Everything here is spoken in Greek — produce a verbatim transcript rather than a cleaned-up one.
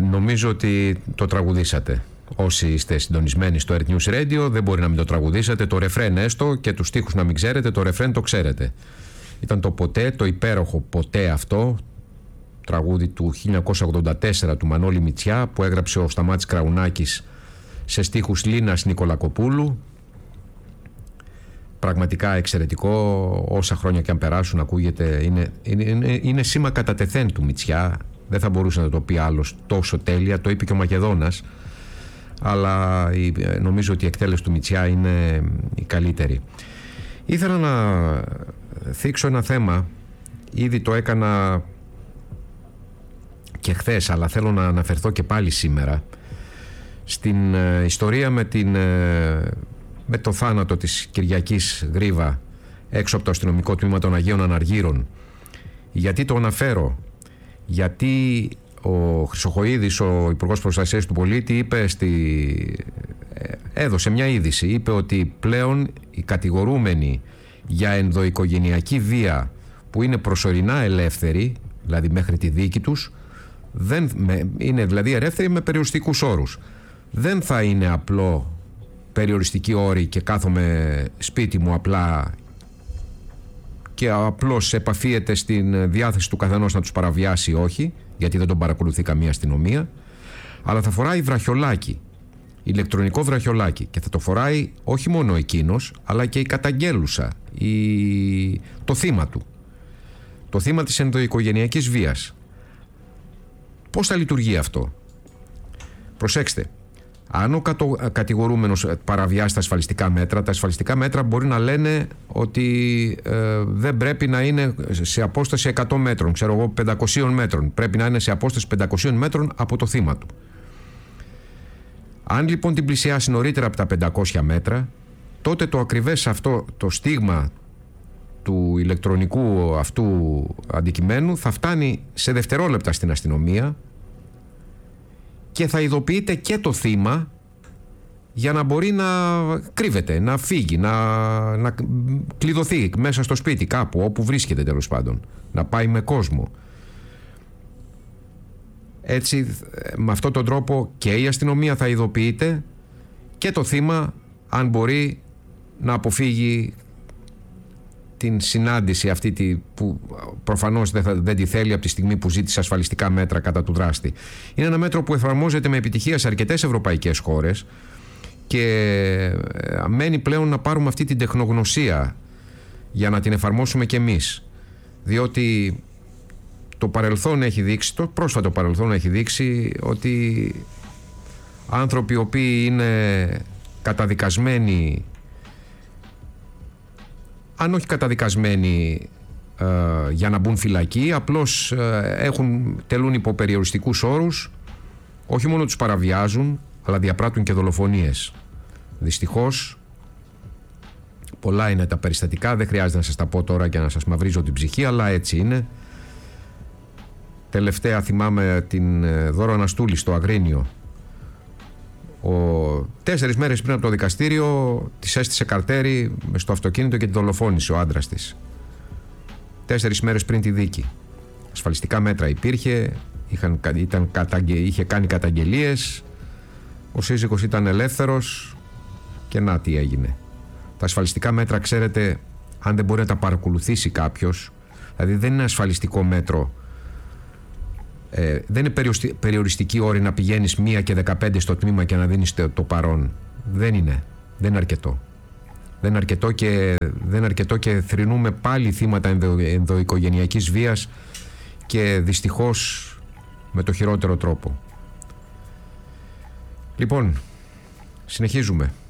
Νομίζω ότι το τραγουδήσατε. Όσοι είστε συντονισμένοι στο Earth News Radio, δεν μπορεί να μην το τραγουδήσατε. Το ρεφρέν έστω και τους στίχους να μην ξέρετε, το ρεφρέν το ξέρετε. Ήταν το Ποτέ, το υπέροχο Ποτέ αυτό, τραγούδι του χίλια εννιακόσια ογδόντα τέσσερα του Μανώλη Μητσιά, που έγραψε ο Σταμάτης Κραουνάκης σε στίχους Λίνας Νικολακοπούλου. Πραγματικά εξαιρετικό, όσα χρόνια και αν περάσουν ακούγεται, είναι, είναι, είναι, είναι σήμα κατά τεθέν του Μητσιά. Δεν θα μπορούσε να το πει άλλος τόσο τέλεια, το είπε και ο Μακεδόνας, αλλά νομίζω ότι η εκτέλεση του Μητσιά είναι η καλύτερη. Ήθελα να θίξω ένα θέμα, ήδη το έκανα και χθες, αλλά θέλω να αναφερθώ και πάλι σήμερα, στην ε, ιστορία με, την, ε, με το θάνατο της Κυριακής Γρίβα έξω από το αστυνομικό τμήμα των Αγίων Αναργύρων. Γιατί το αναφέρω? Γιατί ο Χρυσοχοΐδης, ο Υπουργός Προστασίας του Πολίτη, είπε στη... έδωσε μια είδηση. Είπε ότι πλέον οι κατηγορούμενοι για ενδοοικογενειακή βία που είναι προσωρινά ελεύθεροι, δηλαδή μέχρι τη δίκη τους, δεν, με, είναι δηλαδή ελεύθεροι με περιοριστικούς όρους. Δεν θα είναι απλό περιοριστική όρη και κάθομαι σπίτι μου απλά και απλώς επαφίεται στην διάθεση του καθενός να τους παραβιάσει ή όχι, γιατί δεν τον παρακολουθεί καμία αστυνομία, αλλά θα φοράει βραχιολάκι, ηλεκτρονικό βραχιολάκι, και θα το φοράει όχι μόνο εκείνος, αλλά και η καταγγέλουσα, η... το θύμα του, το θύμα της ενδοοικογενειακής βίας. Πώς θα λειτουργεί αυτό? Προσέξτε, αν ο κατο... κατηγορούμενος παραβιάσει τα ασφαλιστικά μέτρα, τα ασφαλιστικά μέτρα μπορεί να λένε ότι ε, δεν πρέπει να είναι σε απόσταση εκατό μέτρων, ξέρω εγώ πεντακόσιων μέτρων, πρέπει να είναι σε απόσταση πεντακόσιων μέτρων από το θύμα του. Αν λοιπόν την πλησιάσει νωρίτερα από τα πεντακόσια μέτρα, τότε το ακριβές αυτό το στίγμα του ηλεκτρονικού αυτού αντικειμένου θα φτάνει σε δευτερόλεπτα στην αστυνομία και θα ειδοποιείται και το θύμα για να μπορεί να κρύβεται, να φύγει, να, να κλειδωθεί μέσα στο σπίτι κάπου όπου βρίσκεται, τέλος πάντων, να πάει με κόσμο. Έτσι, με αυτόν τον τρόπο και η αστυνομία θα ειδοποιείται και το θύμα, αν μπορεί, να αποφύγει την συνάντηση αυτή τη, που προφανώς δεν, θα, δεν τη θέλει από τη στιγμή που ζήτησε ασφαλιστικά μέτρα κατά του δράστη. Είναι ένα μέτρο που εφαρμόζεται με επιτυχία σε αρκετές ευρωπαϊκές χώρες και μένει πλέον να πάρουμε αυτή την τεχνογνωσία για να την εφαρμόσουμε κι εμείς. Διότι το παρελθόν έχει δείξει, το πρόσφατο παρελθόν έχει δείξει ότι άνθρωποι οι οποίοι είναι καταδικασμένοι, αν όχι καταδικασμένοι ε, για να μπουν φυλακή, απλώς ε, έχουν, τελούν υπό περιοριστικούς όρους, όχι μόνο τους παραβιάζουν, αλλά διαπράττουν και δολοφονίες. Δυστυχώς, πολλά είναι τα περιστατικά, δεν χρειάζεται να σας τα πω τώρα και να σας μαυρίζω την ψυχή, αλλά έτσι είναι. Τελευταία θυμάμαι την Δώρα Αναστούλη στο Αγρίνιο. Ο, τέσσερις μέρες πριν από το δικαστήριο της έστησε καρτέρι στο αυτοκίνητο και τη δολοφόνησε ο άντρας της. Τέσσερις μέρες πριν τη δίκη. Ασφαλιστικά μέτρα υπήρχε, είχαν, ήταν, είχε κάνει καταγγελίες, ο σύζυγος ήταν ελεύθερος και να τι έγινε. Τα ασφαλιστικά μέτρα, ξέρετε, αν δεν μπορεί να τα παρακολουθήσει κάποιος, δηλαδή δεν είναι ασφαλιστικό μέτρο, ε, δεν είναι περιοριστική όρη να πηγαίνεις μία και δεκαπέντε στο τμήμα και να δίνεις το παρόν. Δεν είναι. Δεν είναι αρκετό. Δεν είναι αρκετό και, δεν είναι αρκετό και θρηνούμε πάλι θύματα ενδο, ενδοοικογενειακής βίας και δυστυχώς με το χειρότερο τρόπο. Λοιπόν, συνεχίζουμε.